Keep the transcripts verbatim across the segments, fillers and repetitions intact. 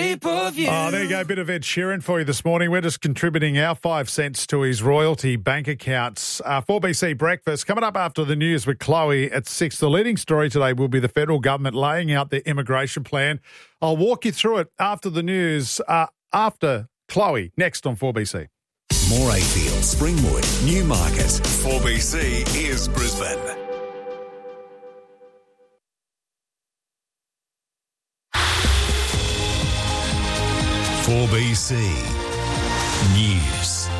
shape of you. Oh, there you go. A bit of Ed Sheeran for you this morning. We're just contributing our five cents to his royalty bank accounts. Uh, four B C Breakfast coming up after the news with Chloe at six. The leading story today will be the federal government laying out their immigration plan. I'll walk you through it after the news, uh, after Chloe, next on four B C. Morayfield, Springwood, Newmarket. four B C is Brisbane. four B C News.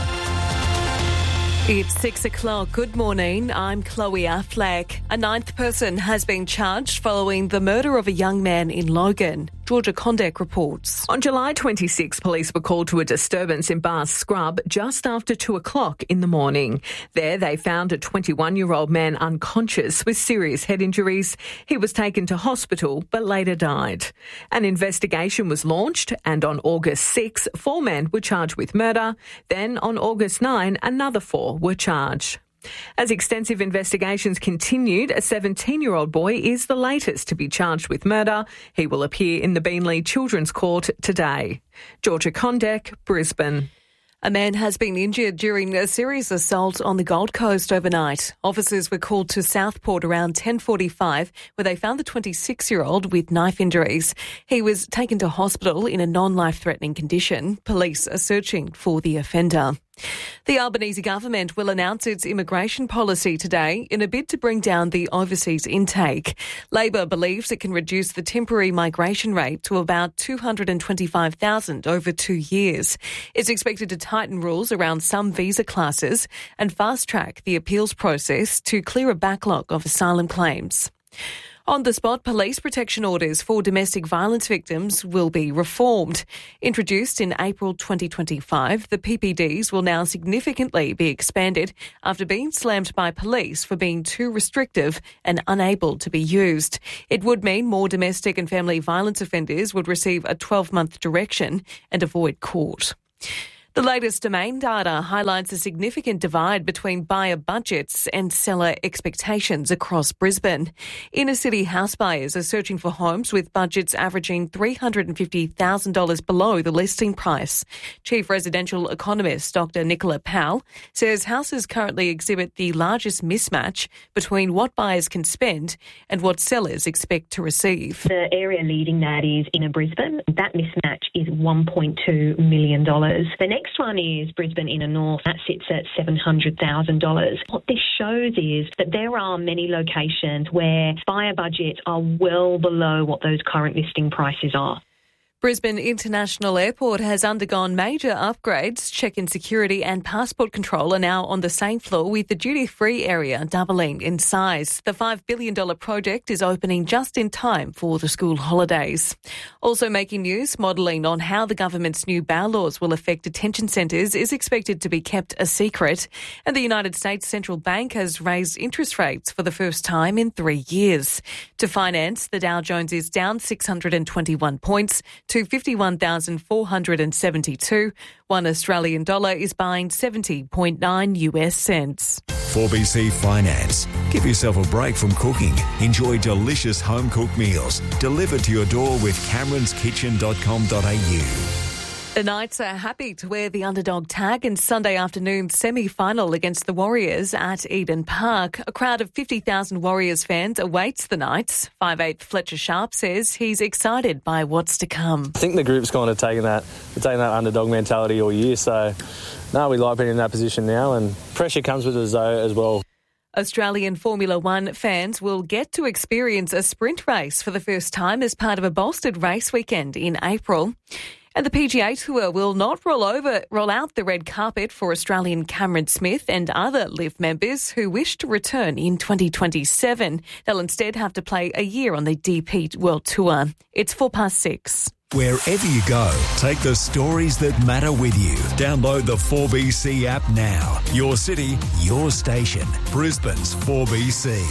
It's six o'clock. Good morning. I'm Chloe Affleck. A ninth person has been charged following the murder of a young man in Logan. Georgia Condek reports. On July twenty-sixth, police were called to a disturbance in Bass Scrub just after two o'clock in the morning. There, they found a twenty-one-year-old man unconscious with serious head injuries. He was taken to hospital but later died. An investigation was launched, and on August sixth, four men were charged with murder. Then, on August ninth, another four were charged. As extensive investigations continued, a seventeen-year-old boy is the latest to be charged with murder. He will appear in the Beenleigh Children's Court today. Georgia Condek, Brisbane. A man has been injured during a serious assault on the Gold Coast overnight. Officers were called to Southport around ten forty-five, where they found the twenty-six-year-old with knife injuries. He was taken to hospital in a non-life-threatening condition. Police are searching for the offender. The Albanese government will announce its immigration policy today in a bid to bring down the overseas intake. Labor believes it can reduce the temporary migration rate to about two hundred twenty-five thousand over two years. It's expected to tighten rules around some visa classes and fast-track the appeals process to clear a backlog of asylum claims. On the spot, police protection orders for domestic violence victims will be reformed. Introduced in April twenty twenty-five, the P P Ds will now significantly be expanded after being slammed by police for being too restrictive and unable to be used. It would mean more domestic and family violence offenders would receive a twelve-month direction and avoid court. The latest Domain data highlights a significant divide between buyer budgets and seller expectations across Brisbane. Inner-city house buyers are searching for homes with budgets averaging three hundred fifty thousand dollars below the listing price. Chief residential economist Doctor Nicola Powell says houses currently exhibit the largest mismatch between what buyers can spend and what sellers expect to receive. The area leading that is Inner Brisbane. That mismatch is one point two million dollars. The next next one is Brisbane Inner North. That sits at seven hundred thousand dollars. What this shows is that there are many locations where buyer budgets are well below what those current listing prices are. Brisbane International Airport has undergone major upgrades. Check-in security and passport control are now on the same floor, with the duty-free area doubling in size. The five billion dollars project is opening just in time for the school holidays. Also making news, modelling on how the government's new bail laws will affect detention centres is expected to be kept a secret. And the United States Central Bank has raised interest rates for the first time in three years. To finance, the Dow Jones is down six hundred twenty-one points to fifty-one thousand four hundred seventy-two. One Australian dollar is buying seventy point nine US cents. four B C Finance. Give yourself a break from cooking. Enjoy delicious home-cooked meals delivered to your door with camerons kitchen dot com dot a u. The Knights are happy to wear the underdog tag in Sunday afternoon's semi-final against the Warriors at Eden Park. A crowd of fifty thousand Warriors fans awaits the Knights. five foot eight Fletcher Sharp says he's excited by what's to come. I think the group's kind of taken that, taken that underdog mentality all year, so no, we like being in that position now, and pressure comes with us though as well. Australian Formula One fans will get to experience a sprint race for the first time as part of a bolstered race weekend in April. And the P G A Tour will not roll over, roll out the red carpet for Australian Cameron Smith and other LIV members who wish to return in twenty twenty-seven. They'll instead have to play a year on the D P World Tour. It's four past six. Wherever you go, take the stories that matter with you. Download the four B C app now. Your city, your station. Brisbane's four B C.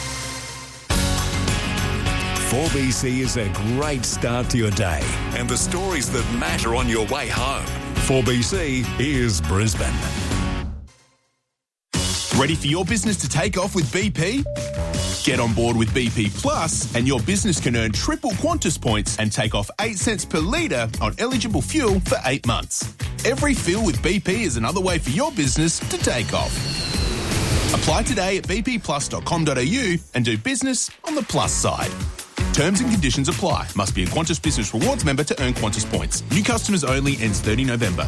four B C is a great start to your day and the stories that matter on your way home. four B C is Brisbane. Ready for your business to take off with B P? Get on board with B P Plus and your business can earn triple Qantas points and take off eight cents per litre on eligible fuel for eight months. Every fill with B P is another way for your business to take off. Apply today at b p plus dot com dot a u and do business on the plus side. Terms and conditions apply. Must be a Qantas Business Rewards member to earn Qantas points. New customers only, ends thirtieth of November.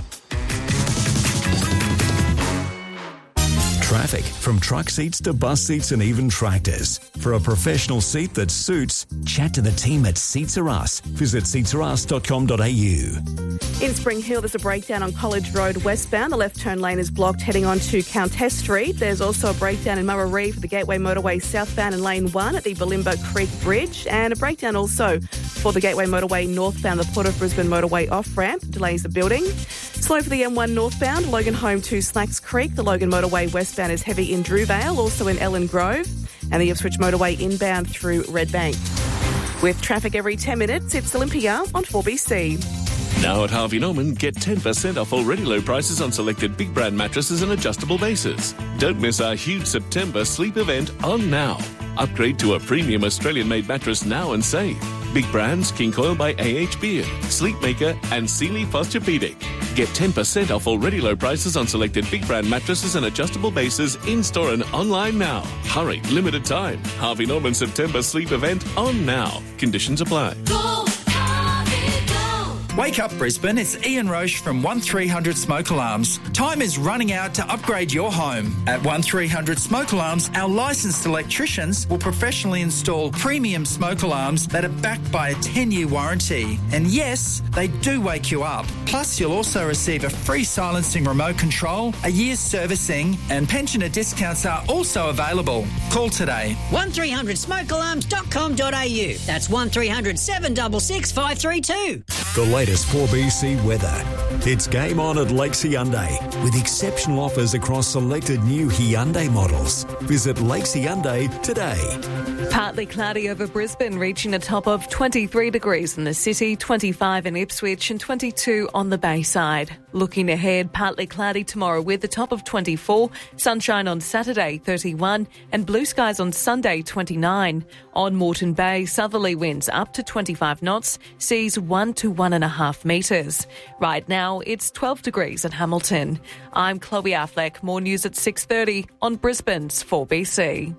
Traffic, from truck seats to bus seats and even tractors. For a professional seat that suits, chat to the team at Seats Are Us. Visit seats are us dot com dot a u. In Spring Hill, there's a breakdown on College Road westbound. The left turn lane is blocked heading on to Countess Street. There's also a breakdown in Murray for the Gateway Motorway southbound in lane one at the Balimba Creek Bridge, and a breakdown also for the Gateway Motorway northbound, the Port of Brisbane Motorway off-ramp. Delays the building. Slow for the M one northbound, Logan home to Slacks Creek. The Logan Motorway westbound is heavy in Drewvale, also in Ellen Grove, and the Ipswich Motorway inbound through Red Bank. With traffic every ten minutes, it's Olympia on four B C. Now at Harvey Norman, get ten percent off already low prices on selected big brand mattresses and adjustable bases. Don't miss our huge September sleep event on Now. Upgrade to a premium Australian-made mattress now and save. Big brands, King Coil by A H Beard, Sleepmaker and Sealy Posturepedic. Get ten percent off already low prices on selected big brand mattresses and adjustable bases in-store and online now. Hurry, limited time. Harvey Norman September sleep event on Now. Conditions apply. Go, Harvey, go. Wake up Brisbane, it's Ian Roche from one three hundred Smoke Alarms. Time is running out to upgrade your home. At one three hundred Smoke Alarms, our licensed electricians will professionally install premium smoke alarms that are backed by a ten-year warranty. And yes, they do wake you up. Plus, you'll also receive a free silencing remote control, a year's servicing, and pensioner discounts are also available. Call today. one three hundred smoke alarms dot com dot a u. That's one three hundred seven six six five three two. The latest four B C weather. It's game on at Lakes Hyundai with exceptional offers across selected new Hyundai models. Visit Lakes Hyundai today. Partly cloudy over Brisbane, reaching a top of twenty-three degrees in the city, twenty-five in Ipswich and twenty-two on the Bayside. Looking ahead, partly cloudy tomorrow with a top of twenty-four, sunshine on Saturday, thirty-one, and blue skies on Sunday, twenty-nine. On Moreton Bay, southerly winds up to twenty-five knots, seas one to one and a half metres. Right now, it's twelve degrees at Hamilton. I'm Chloe Affleck. More news at six thirty on Brisbane's four B C.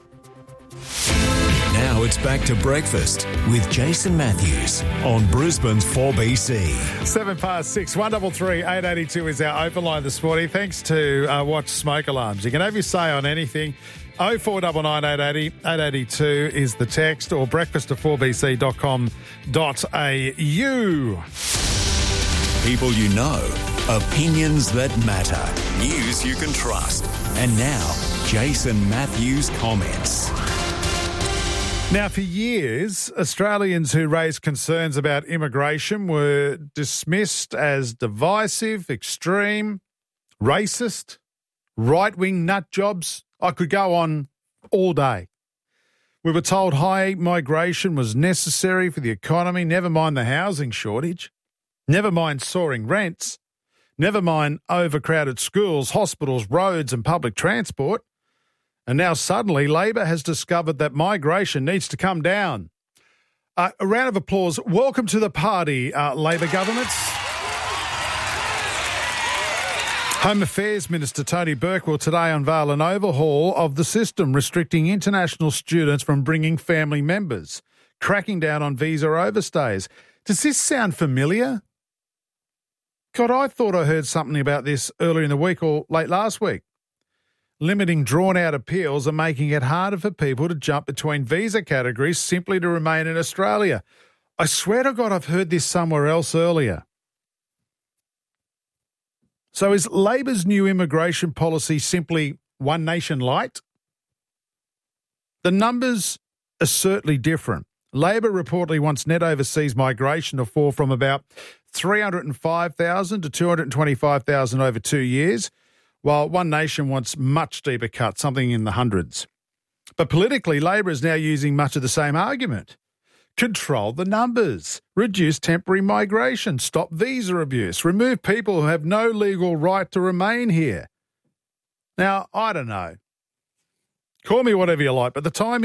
Now it's back to breakfast with Jason Matthews on Brisbane's four B C. Seven past six, one double three, eight eighty-two is our open line this morning. Thanks to uh, Watch Smoke Alarms. You can have your say on anything. oh four nine nine eight eight zero, eight eighty-two is the text, or breakfast at four b c dot com dot a u. People you know, opinions that matter, news you can trust. And now, Jason Matthews comments. Now, for years, Australians who raised concerns about immigration were dismissed as divisive, extreme, racist, right-wing nut jobs. I could go on all day. We were told high migration was necessary for the economy, never mind the housing shortage, never mind soaring rents, never mind overcrowded schools, hospitals, roads and public transport. And now suddenly Labor has discovered that migration needs to come down. Uh, a round of applause. Welcome to the party, uh, Labor governments. Home Affairs Minister Tony Burke will today unveil an overhaul of the system restricting international students from bringing family members, cracking down on visa overstays. Does this sound familiar? God, I thought I heard something about this earlier in the week or late last week. Limiting drawn-out appeals and making it harder for people to jump between visa categories simply to remain in Australia. I swear to God I've heard this somewhere else earlier. So is Labor's new immigration policy simply one nation light? The numbers are certainly different. Labor reportedly wants net overseas migration to fall from about three hundred five thousand to two hundred twenty-five thousand over two years, while One Nation wants much deeper cuts, something in the hundreds. But politically, Labor is now using much of the same argument. Control the numbers, reduce temporary migration, stop visa abuse, remove people who have no legal right to remain here. Now, I don't know. Call me whatever you like, but the timing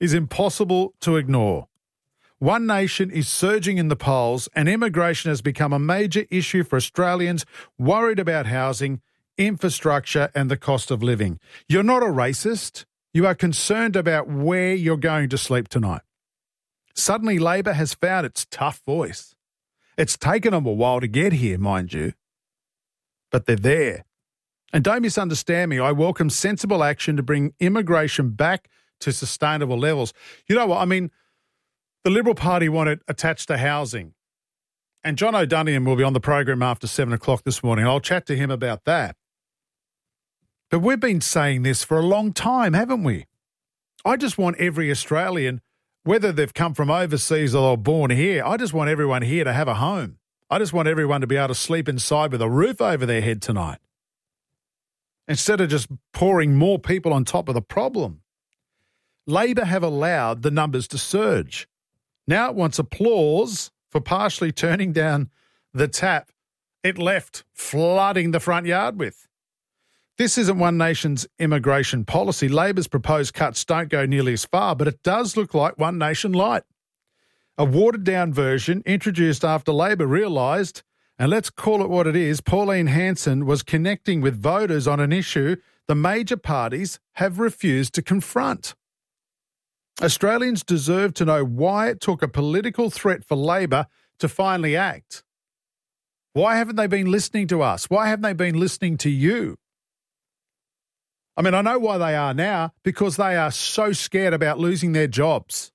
is impossible to ignore. One Nation is surging in the polls and immigration has become a major issue for Australians worried about housing, infrastructure and the cost of living. You're not a racist. You are concerned about where you're going to sleep tonight. Suddenly, Labor has found its tough voice. It's taken them a while to get here, mind you, but they're there. And don't misunderstand me, I welcome sensible action to bring immigration back to sustainable levels. You know what, I mean, the Liberal Party want it attached to housing. And John O'Dunian will be on the program after seven o'clock this morning. I'll chat to him about that. But we've been saying this for a long time, haven't we? I just want every Australian, whether they've come from overseas or they're born here, I just want everyone here to have a home. I just want everyone to be able to sleep inside with a roof over their head tonight, instead of just pouring more people on top of the problem. Labor have allowed the numbers to surge. Now it wants applause for partially turning down the tap it left flooding the front yard with. This isn't One Nation's immigration policy. Labor's proposed cuts don't go nearly as far, but it does look like One Nation light. A watered-down version introduced after Labor realised, and let's call it what it is, Pauline Hanson was connecting with voters on an issue the major parties have refused to confront. Australians deserve to know why it took a political threat for Labor to finally act. Why haven't they been listening to us? Why haven't they been listening to you? I mean, I know why they are now, because they are so scared about losing their jobs.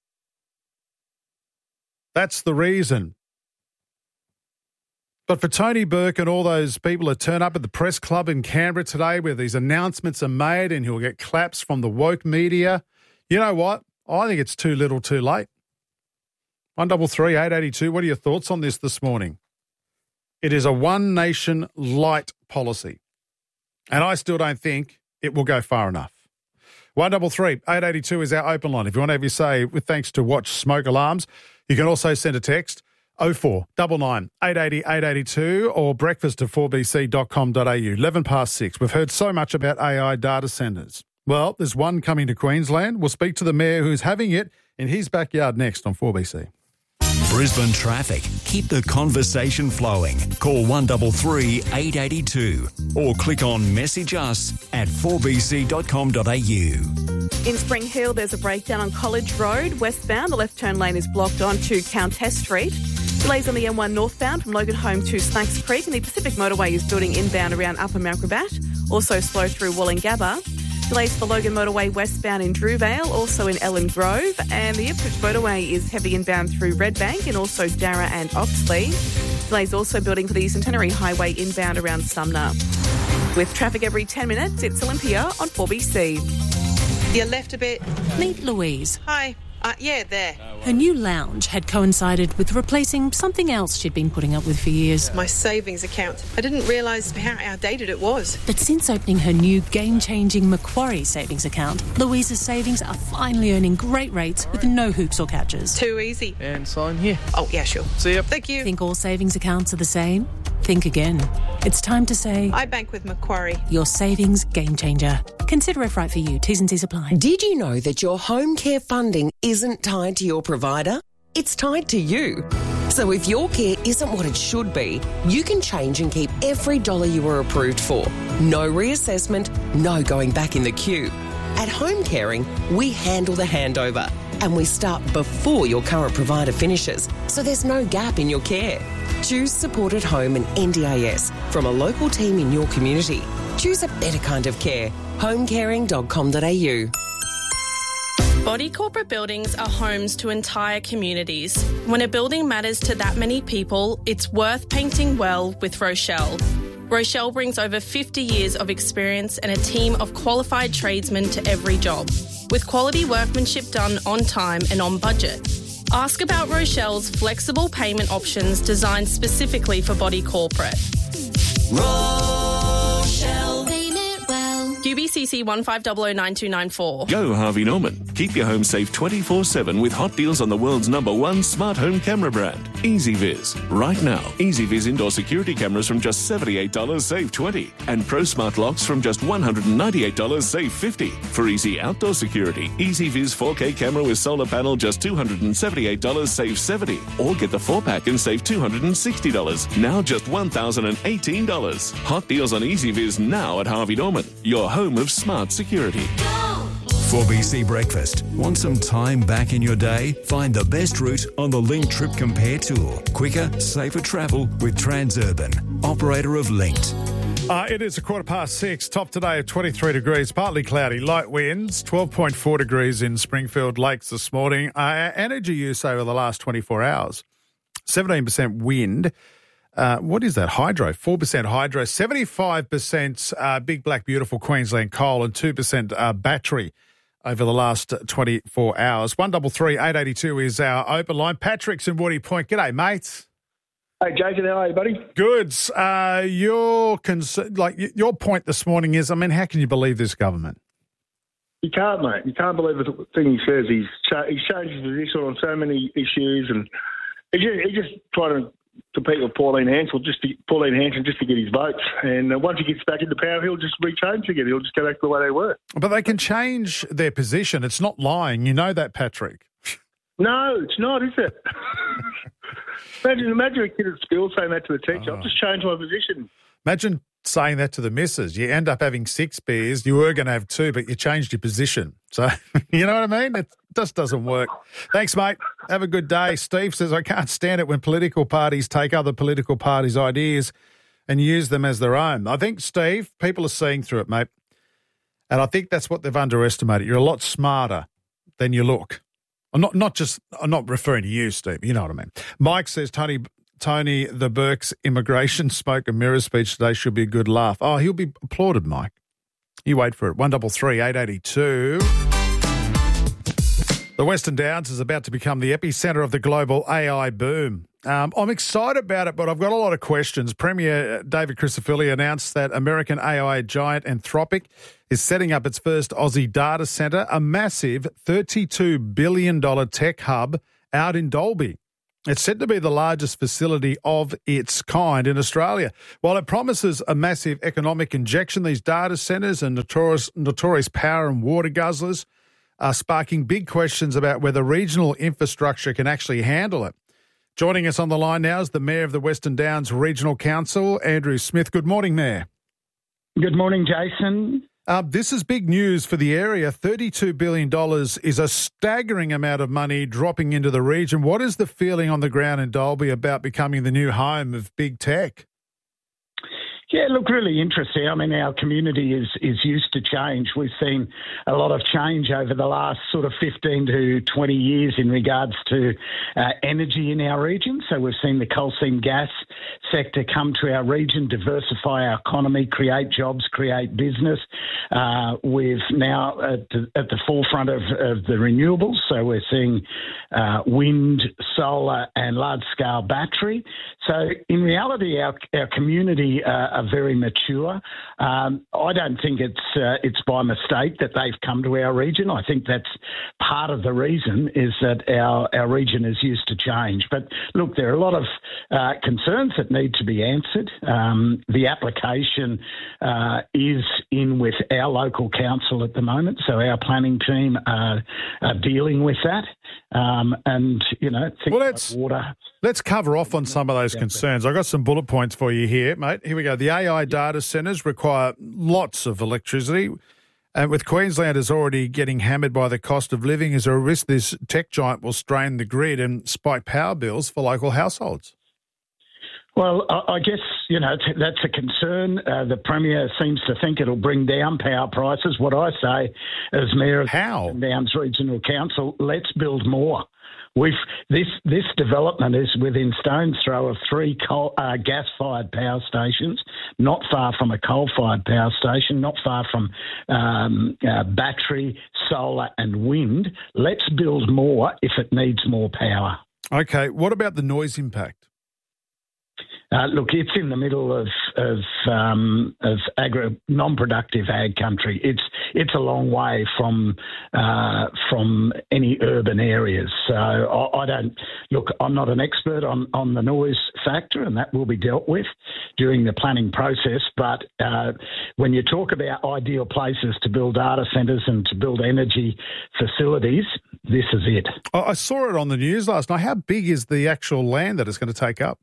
That's the reason. But for Tony Burke and all those people that turn up at the press club in Canberra today where these announcements are made and he'll get claps from the woke media, you know what? I think it's too little too late. one double three eight eight two, what are your thoughts on this this morning? It is a One Nation light policy. And I still don't think it will go far enough. one double three eight eight two is our open line. If you want to have your say, with thanks to Watch Smoke Alarms, you can also send a text oh four nine nine eight eight zero eight eight two or breakfast at four b c dot com dot a u. eleven past six. We've heard so much about A I data centres. Well, there's one coming to Queensland. We'll speak to the mayor who's having it in his backyard next on four B C. Brisbane traffic. Keep the conversation flowing. Call one three three eight eight two or click on Message Us at four b c dot com dot a u. In Spring Hill, there's a breakdown on College Road. Westbound, the left turn lane is blocked onto Countess Street. Delays on the M one northbound from Logan Home to Snakes Creek, and the Pacific Motorway is building inbound around Upper Mount Gravatt. Also slow through Wollongabba. Delays for Logan Motorway westbound in Drewvale, also in Ellen Grove, and the Ipswich Motorway is heavy inbound through Redbank and also Darra and Oxley. Delays also building for the Centenary Highway inbound around Sumner. With traffic every ten minutes, it's Olympia on four B C. You left a bit. Meet Louise. Hi. Uh, yeah, there. Her new lounge had coincided with replacing something else she'd been putting up with for years. My savings account. I didn't realise how outdated it was. But since opening her new game-changing Macquarie savings account, Louise's savings are finally earning great rates with no hoops or catches. Too easy. And sign here. Oh, yeah, sure. See ya. Thank you. Think all savings accounts are the same? Think again. It's time to say... I bank with Macquarie. Your savings game changer. Consider if right for you. T's and C's apply. Did you know that your home care funding isn't tied to your provider? It's tied to you. So if your care isn't what it should be, you can change and keep every dollar you were approved for. No reassessment, no going back in the queue. At Home Caring, we handle the handover and we start before your current provider finishes, so there's no gap in your care. Choose Supported Home and N D I S from a local team in your community. Choose a better kind of care. home caring dot com dot a u. Body corporate buildings are homes to entire communities. When a building matters to that many people, it's worth painting well with Rochelle. Rochelle brings over fifty years of experience and a team of qualified tradesmen to every job, with quality workmanship done on time and on budget. Ask about Rochelle's flexible payment options designed specifically for body corporate. Rochelle. Payment well. U B C C one five zero zero nine two nine four. Go Harvey Norman. Keep your home safe twenty-four seven with hot deals on the world's number one smart home camera brand, EasyViz. Right now, EasyViz indoor security cameras from just seventy-eight dollars, save twenty dollars. And Pro Smart locks from just one hundred ninety-eight dollars, save fifty dollars. For easy outdoor security, EasyViz four K camera with solar panel just two hundred seventy-eight dollars, save seventy dollars. Or get the four pack and save two hundred sixty dollars. Now just one thousand eighteen dollars. Hot deals on EasyViz now at Harvey Norman, your home of smart security. four B C Breakfast. Want some time back in your day? Find the best route on the Link Trip Compare Tour. Quicker, safer travel with Transurban, operator of Linked. Uh, it is a quarter past six. Top today of twenty-three degrees, partly cloudy, light winds, twelve point four degrees in Springfield Lakes this morning. Uh, energy use over the last twenty-four hours, seventeen percent wind. Uh, what is that? Hydro, four percent hydro, seventy-five percent uh, Big Black Beautiful Queensland coal and two percent uh, battery over the last twenty-four hours. one three three eight eight two is our open line. Patrick's in Woody Point. G'day, mates. Hey, Jason, how are you, buddy? Good. Uh, your cons- like your point this morning is, I mean, how can you believe this government? You can't, mate. You can't believe the thing he says. He's cha- he's changed his position on so many issues, and he just, he just trying to compete with Pauline Hanson just to Pauline Hanson just to get his votes. And uh, once he gets back into power, he'll just rechange again. He'll just go back to the way they were. But they can change their position. It's not lying. You know that, Patrick. No, it's not, is it? imagine, imagine a kid at school saying that to the teacher. Oh. I've just changed my position. Imagine saying that to the missus. You end up having six beers. You were going to have two, but you changed your position. So, you know what I mean? It just doesn't work. Thanks, mate. Have a good day. Steve says, I can't stand it when political parties take other political parties' ideas and use them as their own. I think, Steve, people are seeing through it, mate. And I think that's what they've underestimated. You're a lot smarter than you look. I'm not, not just, I'm not referring to you, Steve. You know what I mean. Mike says, Tony, Tony the Burke's immigration smoke and mirror speech today should be a good laugh. Oh, he'll be applauded, Mike. You wait for it. one three three eight eight two. The Western Downs is about to become the epicentre of the global A I boom. Um, I'm excited about it, but I've got a lot of questions. Premier David Crisafulli announced that American A I giant Anthropic is setting up its first Aussie data centre, a massive thirty-two billion dollars tech hub out in Dalby. It's said to be the largest facility of its kind in Australia. While it promises a massive economic injection, these data centres and notorious, notorious power and water guzzlers are sparking big questions about whether regional infrastructure can actually handle it. Joining us on the line now is the Mayor of the Western Downs Regional Council, Andrew Smith. Good morning, Mayor. Good morning, Jason. Uh, this is big news for the area. thirty-two billion dollars is a staggering amount of money dropping into the region. What is the feeling on the ground in Dalby about becoming the new home of big tech? Yeah, look, really interesting. I mean, our community is is used to change. We've seen a lot of change over the last sort of fifteen to twenty years in regards to uh, energy in our region. So we've seen the coal seam gas sector come to our region, diversify our economy, create jobs, create business. Uh, we've now at the, at the forefront of, of the renewables. So we're seeing uh, wind, solar and large-scale battery. So in reality, our, our community uh, are very mature. Um, I don't think it's uh, it's by mistake that they've come to our region. I think that's part of the reason is that our, our region is used to change. But look, there are a lot of uh, concerns that need to be answered. Um, the application uh, is in with our local council at the moment, so our planning team are, are dealing with that. Um, and, you know, things well, let's, like water. Let's cover off on some of those concerns. I've got some bullet points for you here, mate. Here we go. The A I data centres require lots of electricity. And with Queenslanders already getting hammered by the cost of living, is there a risk this tech giant will strain the grid and spike power bills for local households? Well, I guess, you know, that's a concern. Uh, the Premier seems to think it'll bring down power prices. What I say as Mayor of How? Downs Regional Council, let's build more. We've this this development is within stone's throw of three coal, uh, gas-fired power stations, not far from a coal-fired power station, not far from um, uh, battery, solar and wind. Let's build more if it needs more power. Okay, what about the noise impact? Uh, look, it's in the middle of of, um, of agri non-productive ag country. It's it's a long way from uh, from any urban areas. So I, I don't look. I'm not an expert on, on the noise factor, and that will be dealt with during the planning process. But uh, when you talk about ideal places to build data centres and to build energy facilities, this is it. I saw it on the news last night. How big is the actual land that it's going to take up?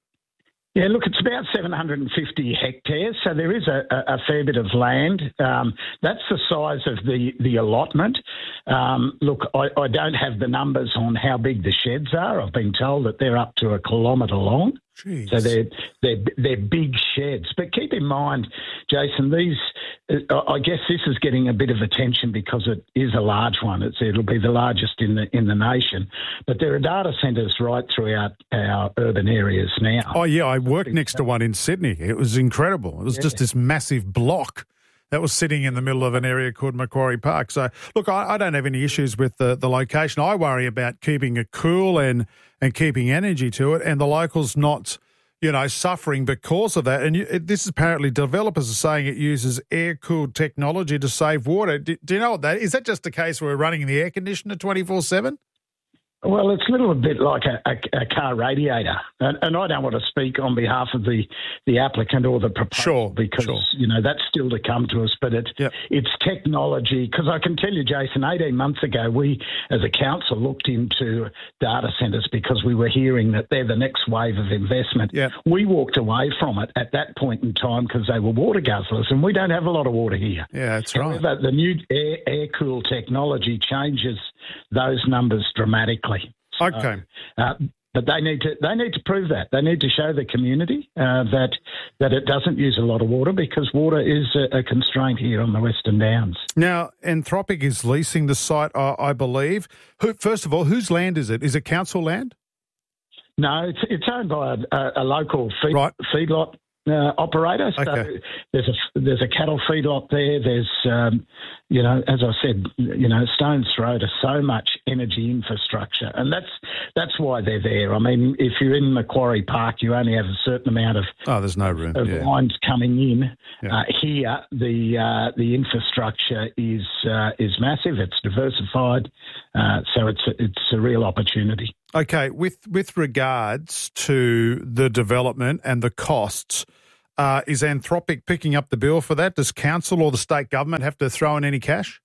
Yeah, look, it's about seven hundred fifty hectares, so there is a, a fair bit of land. Um, that's the size of the, the allotment. Um, look, I, I don't have the numbers on how big the sheds are. I've been told that they're up to a kilometre long. Jeez. So they're, they're, they're big sheds. But keep in mind, Jason, these, uh, I guess this is getting a bit of attention because it is a large one. It's, it'll be the largest in the in the nation. But there are data centres right throughout our urban areas now. Oh, yeah, I worked next to one in Sydney. It was incredible. It was yeah. just this massive block that was sitting in the middle of an area called Macquarie Park. So, look, I, I don't have any issues with the, the location. I worry about keeping it cool and, and keeping energy to it, and the locals not, you know, suffering because of that. And you, it, this is apparently developers are saying it uses air-cooled technology to save water. Do, do you know what that is? Is that just a case where we're running the air conditioner twenty-four seven? Well, it's a little bit like a, a, a car radiator, and, and I don't want to speak on behalf of the, the applicant or the proposal sure, because, sure. you know, that's still to come to us, but it, yep. it's technology. Because I can tell you, Jason, eighteen months ago, we as a council looked into data centres because we were hearing that they're the next wave of investment. Yep. We walked away from it at that point in time because they were water guzzlers, and we don't have a lot of water here. Yeah, that's right. However, the new air, air-cooled technology changes those numbers dramatically. So, okay. Uh, but they need to they need to prove that. They need to show the community uh, that that it doesn't use a lot of water because water is a, a constraint here on the Western Downs. Now, Anthropic is leasing the site, I, I believe. Who, first of all, whose land is it? Is it council land? No, it's it's owned by a, a local feed, right. feedlot uh, operator. So okay. there's a there's a cattle feedlot there. There's um, you know, as I said, you know, stone's throw to so much energy infrastructure, and that's that's why they're there. I mean, if you're in Macquarie Park, you only have a certain amount of oh, there's no room of yeah. lines coming in. Yeah. Uh, here, the uh, the infrastructure is uh, is massive. It's diversified, uh, so it's a, it's a real opportunity. Okay, with with regards to the development and the costs, uh, is Anthropic picking up the bill for that? Does council or the state government have to throw in any cash?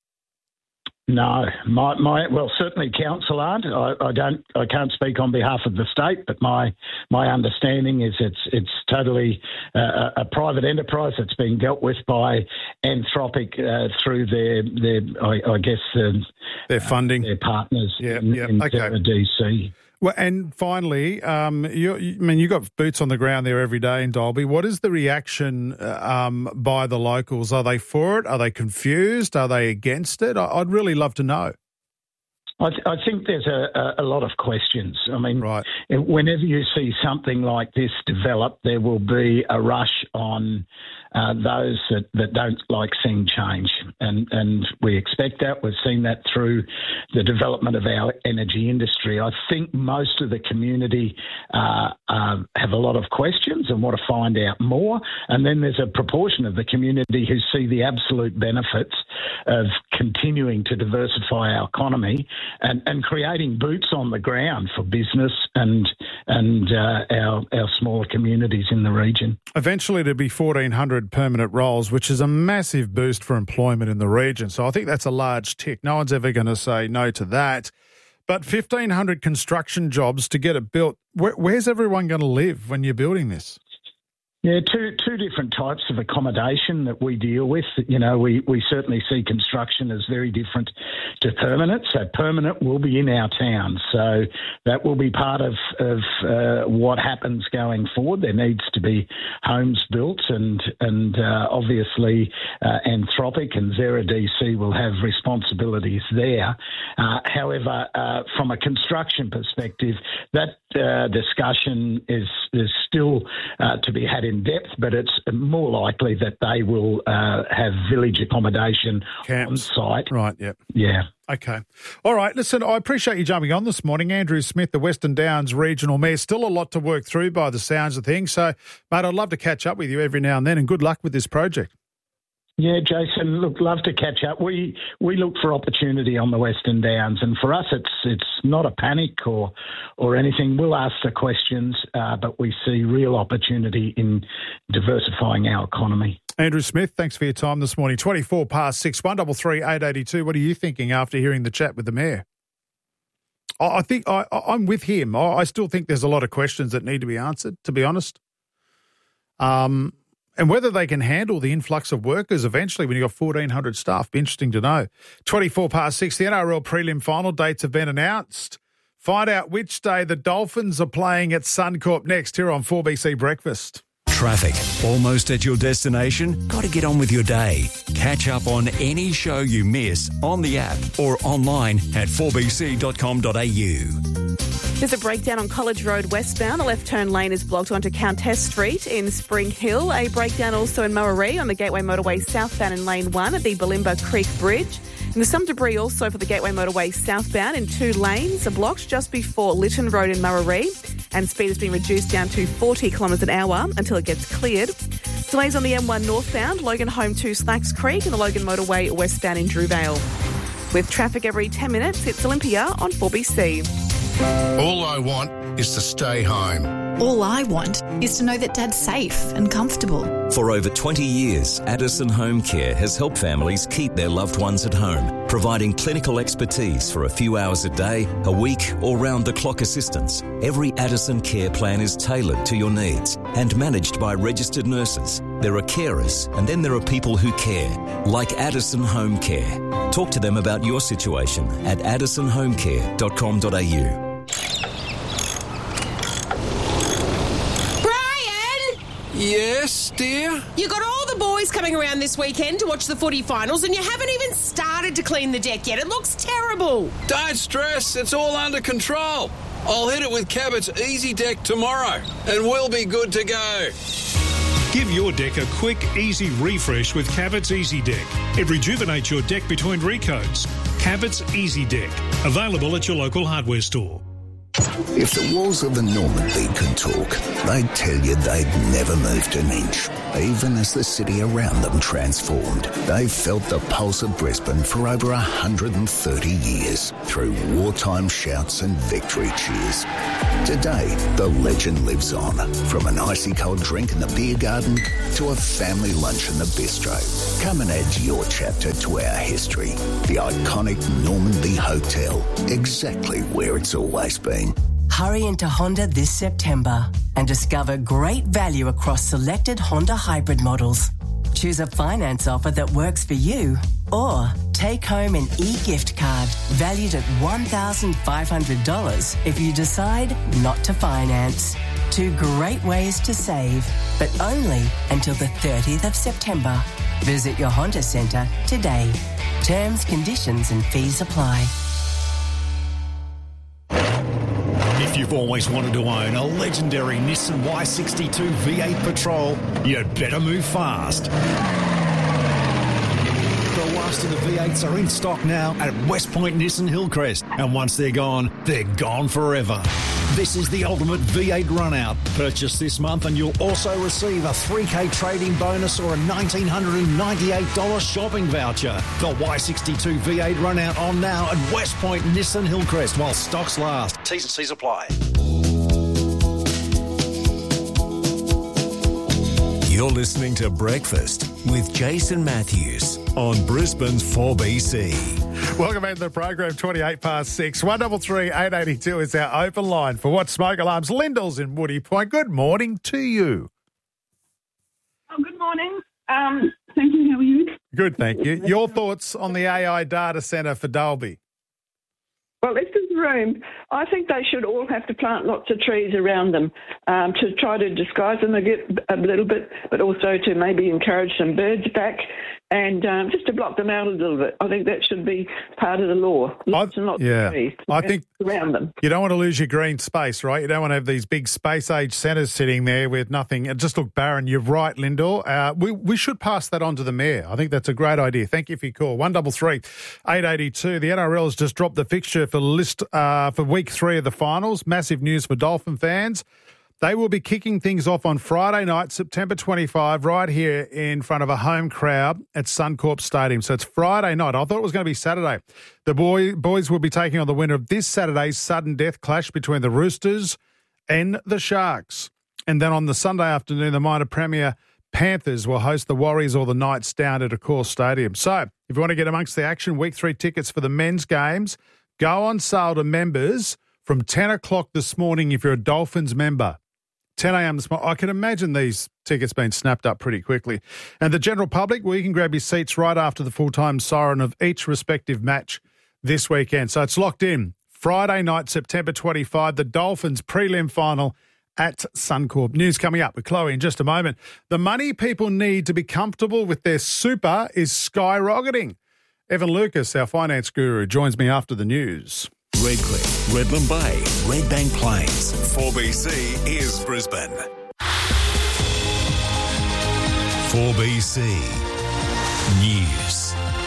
No, my, my well, certainly council aren't. I, I don't. I can't speak on behalf of the state, but my my understanding is it's it's totally uh, a private enterprise that's being dealt with by Anthropic uh, through their their I, I guess uh, their funding, uh, their partners yeah, in, yeah. in okay. D C. Well, and finally, um, you, I mean, you got boots on the ground there every day in Dalby. What is the reaction um, by the locals? Are they for it? Are they confused? Are they against it? I'd really love to know. I, th- I think there's a, a lot of questions. I mean, right. whenever you see something like this develop, there will be a rush on uh, those that, that don't like seeing change. And, and we expect that. We've seen that through the development of our energy industry. I think most of the community uh, uh, have a lot of questions and want to find out more. And then there's a proportion of the community who see the absolute benefits of continuing to diversify our economy and, and creating boots on the ground for business and and uh, our our smaller communities in the region. Eventually to be fourteen hundred permanent roles, which is a massive boost for employment in the region. So I think that's a large tick. No one's ever going to say no to that. But fifteen hundred construction jobs to get it built. Where, where's everyone going to live when you're building this? Yeah, two two different types of accommodation that we deal with. You know, we, we certainly see construction as very different to permanent. So permanent will be in our town. So that will be part of, of uh, what happens going forward. There needs to be homes built and, and uh, obviously uh, Anthropic and Xero D C will have responsibilities there. Uh, however, uh, from a construction perspective, that uh, discussion is, is still uh, to be had in depth, but it's more likely that they will uh, have village accommodation Camps. on site. Right, yep. Yeah. Okay. All right. Listen, I appreciate you jumping on this morning. Andrew Smith, the Western Downs Regional Mayor. Still a lot to work through by the sounds of things. So, mate, I'd love to catch up with you every now and then, and good luck with this project. Yeah, Jason, look, love to catch up. We we look for opportunity on the Western Downs, and for us, it's it's not a panic or or anything. We'll ask the questions, uh, but we see real opportunity in diversifying our economy. Andrew Smith, thanks for your time this morning. twenty-four past six, one double three eight eighty two. What are you thinking after hearing the chat with the Mayor? I, I think I, I'm with him. I, I still think there's a lot of questions that need to be answered, to be honest. Um. And whether they can handle the influx of workers eventually when you've got fourteen hundred staff, be interesting to know. twenty-four past six, the N R L prelim final dates have been announced. Find out which day the Dolphins are playing at Suncorp next here on four B C Breakfast. Traffic. Almost at your destination? Got to get on with your day. Catch up on any show you miss on the app or online at four b c dot com dot a u. There's a breakdown on College Road westbound. The left turn lane is blocked onto Countess Street in Spring Hill. A breakdown also in Murray on the Gateway Motorway southbound in Lane one at the Balimba Creek Bridge. And there's some debris also for the Gateway Motorway southbound in two lanes are blocked just before Lytton Road in Murray. And speed has been reduced down to forty kilometres an hour until it gets cleared. Delays on the M one northbound, Logan home to Slacks Creek and the Logan Motorway westbound in Drewvale. With traffic every ten minutes, it's Olympia on four B C. All I want is to stay home. All I want is to know that Dad's safe and comfortable. For over twenty years, Addison Home Care has helped families keep their loved ones at home, providing clinical expertise for a few hours a day, a week, or round-the-clock assistance. Every Addison care plan is tailored to your needs and managed by registered nurses. There are carers, and then there are people who care, like Addison Home Care. Talk to them about your situation at addison home care dot com dot a u. Yes, dear? You got all the boys coming around this weekend to watch the footy finals and you haven't even started to clean the deck yet. It looks terrible. Don't stress, it's all under control. I'll hit it with Cabot's Easy Deck tomorrow and we'll be good to go. Give your deck a quick, easy refresh with Cabot's Easy Deck. It rejuvenates your deck between recoats. Cabot's Easy Deck. Available at your local hardware store. If the walls of the Normandy could talk, they'd tell you they'd never moved an inch, even as the city around them transformed. They've felt the pulse of Brisbane for over one hundred thirty years, through wartime shouts and victory cheers. Today, the legend lives on, from an icy cold drink in the beer garden to a family lunch in the bistro. Come and add your chapter to our history. The iconic Normandy Hotel, exactly where it's always been. Hurry into Honda this September and discover great value across selected Honda hybrid models. Choose a finance offer that works for you or take home an e-gift card valued at one thousand five hundred dollars if you decide not to finance. Two great ways to save, but only until the thirtieth of September. Visit your Honda Centre today. Terms, conditions and fees apply. If you've always wanted to own a legendary Nissan Y sixty-two V eight Patrol, you'd better move fast. The last of the V eights are in stock now at West Point Nissan Hillcrest, and once they're gone, they're gone forever. This is the ultimate V eight run-out. Purchase this month and you'll also receive a three K trading bonus or a one thousand nine hundred ninety-eight dollars shopping voucher. The Y sixty-two V eight run-out on now at West Point Nissan Hillcrest while stocks last. T's and C's apply. You're listening to Breakfast with Jason Matthews on Brisbane's four B C. Welcome back to the program, twenty-eight past six. one double three eight eighty two is our open line for What Smoke Alarms. Lyndall's in Woody Point. Good morning to you. Oh, good morning. Um, thank you. How are you? Good, thank you. Your thoughts on the A I data centre for Dalby? Well, this is room, I think they should all have to plant lots of trees around them um, to try to disguise them a, get, a little bit, but also to maybe encourage some birds back and um, just to block them out a little bit. I think that should be part of the law. Lots and lots yeah. of trees I think around them. You don't want to lose your green space, right? You don't want to have these big space-age centres sitting there with nothing. It just look barren. You're right, Lyndall. Uh, we, we should pass that on to the Mayor. I think that's a great idea. Thank you for your call. one double three eight eight two. The N R L has just dropped the fixture for list uh, for week three of the finals. Massive news for Dolphin fans. They will be kicking things off on Friday night, September twenty-fifth, right here in front of a home crowd at Suncorp Stadium. So it's Friday night. I thought it was going to be Saturday. The boy, boys will be taking on the winner of this Saturday's sudden death clash between the Roosters and the Sharks. And then on the Sunday afternoon, the minor premier Panthers will host the Warriors or the Knights down at Accor Stadium. So if you want to get amongst the action, week three tickets for the men's games go on sale to members from ten o'clock this morning if you're a Dolphins member. ten a.m. this morning. I can imagine these tickets being snapped up pretty quickly. And the general public, well, you can grab your seats right after the full-time siren of each respective match this weekend. So it's locked in. Friday night, September twenty-fifth, the Dolphins prelim final at Suncorp. News coming up with Chloe in just a moment. The money people need to be comfortable with their super is skyrocketing. Evan Lucas, our finance guru, joins me after the news. Redcliffe, Redland Bay, Redbank Plains. four B C is Brisbane. four B C News.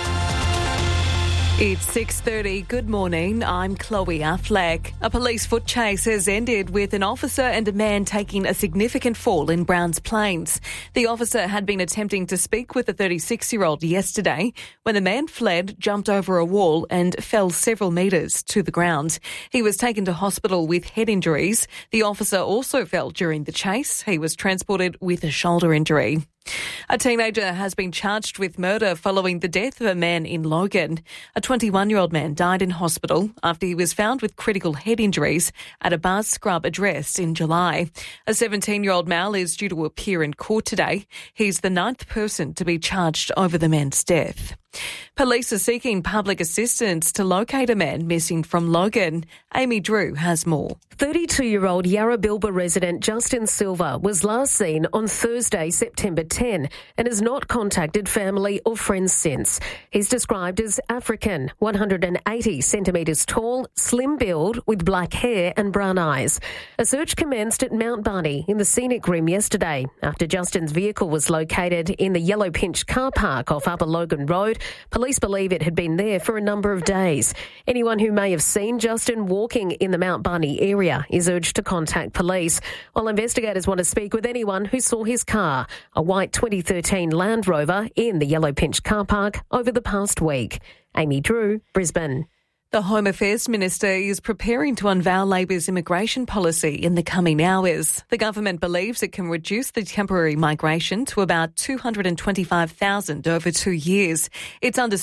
It's six thirty. Good morning. I'm Chloe Affleck. A police foot chase has ended with an officer and a man taking a significant fall in Browns Plains. The officer had been attempting to speak with a thirty-six-year-old yesterday when the man fled, jumped over a wall and fell several metres to the ground. He was taken to hospital with head injuries. The officer also fell during the chase. He was transported with a shoulder injury. A teenager has been charged with murder following the death of a man in Logan. A twenty-one-year-old man died in hospital after he was found with critical head injuries at a Bars Scrub address in July. A seventeen-year-old male is due to appear in court today. He's the ninth person to be charged over the man's death. Police are seeking public assistance to locate a man missing from Logan. Amy Drew has more. thirty-two-year-old Yarrabilba resident Justin Silva was last seen on Thursday, September tenth, and has not contacted family or friends since. He's described as African, one hundred eighty centimetres tall, slim build with black hair and brown eyes. A search commenced at Mount Barney in the Scenic Rim yesterday after Justin's vehicle was located in the Yellow Pinch car park off Upper Logan Road. Police believe it had been there for a number of days. Anyone who may have seen Justin walking in the Mount Barney area is urged to contact police, while investigators want to speak with anyone who saw his car, a white twenty thirteen Land Rover, in the Yellow Pinch car park over the past week. Amy Drew, Brisbane. The Home Affairs Minister is preparing to unveil Labor's immigration policy in the coming hours. The government believes it can reduce the temporary migration to about two hundred twenty-five thousand over two years. It's under